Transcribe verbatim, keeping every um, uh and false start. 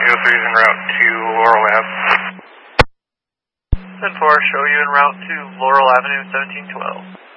Tango three is en route to Laurel Ave. ten four, show you en route to Laurel Avenue, seventeen twelve.